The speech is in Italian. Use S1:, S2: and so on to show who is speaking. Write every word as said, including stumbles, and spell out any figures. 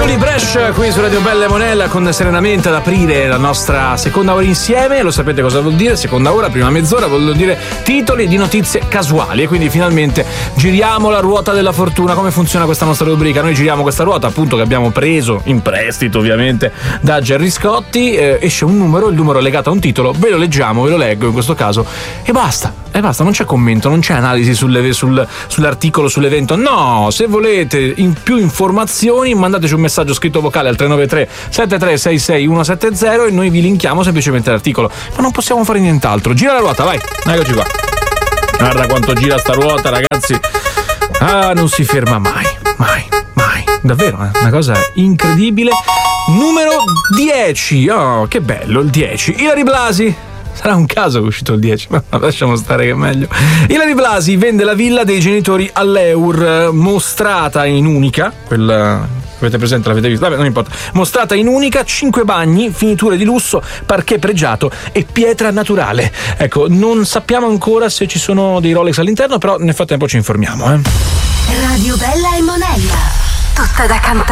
S1: Julie Bresh qui su Radio Bella e Monella con Serenamente ad aprire la nostra seconda ora insieme. Lo sapete cosa vuol dire? Seconda ora, prima mezz'ora vuol dire titoli di notizie casuali, e quindi finalmente giriamo la ruota della fortuna. Come funziona questa nostra rubrica? Noi giriamo questa ruota appunto che abbiamo preso in prestito ovviamente da Gerry Scotti, eh, esce un numero, il numero è legato a un titolo, ve lo leggiamo, ve lo leggo in questo caso e basta. E basta, non c'è commento, non c'è analisi sulle, sul, sull'articolo, sull'evento. No, se volete in più informazioni mandateci un messaggio scritto vocale al tre nove tre sette tre sei sei uno sette zero e noi vi linkiamo semplicemente l'articolo. Ma non possiamo fare nient'altro. Gira la ruota, vai, eccoci qua. Guarda quanto gira sta ruota, ragazzi. Ah, non si ferma mai, mai, mai. Davvero, è una cosa incredibile. Numero dieci. Oh, che bello, il dieci. Ilary Blasi. Sarà un caso che è uscito il dieci, ma lasciamo stare che è meglio. Ilary Blasi vende la villa dei genitori all'Eur, mostrata in unica, quella avete presente, l'avete vista? Vabbè, non importa. Mostrata in unica, cinque bagni, finiture di lusso, parquet pregiato e pietra naturale. Ecco, non sappiamo ancora se ci sono dei Rolex all'interno, però nel frattempo ci informiamo, eh.
S2: Radio Bella e Monella, tutta da cantare.